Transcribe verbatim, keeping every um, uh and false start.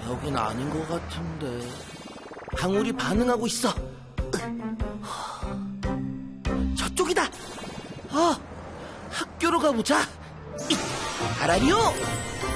여긴 아닌 것 같은데. 방울이 반응하고 있어. 저쪽이다. 어, 학교로 가보자. 아라리오.